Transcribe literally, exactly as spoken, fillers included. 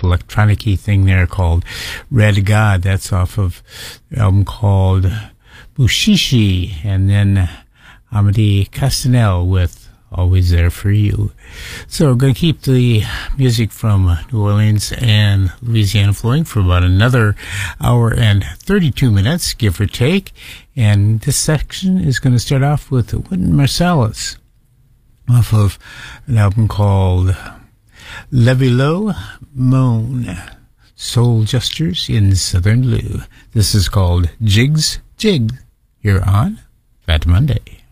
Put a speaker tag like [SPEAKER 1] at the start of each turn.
[SPEAKER 1] electronic-y thing there called Red God. That's off of the album called Bushishi. And then Amity Castanel with Always There For You. So we're going to keep the music from New Orleans and Louisiana flowing for about another hour and thirty-two minutes, give or take. And this section is going to start off with Wynton Marsalis off of an album called Levy Low Moan, Soul Jesters in Southern Lou. This is called Jigs Jigs here on Fat Monday.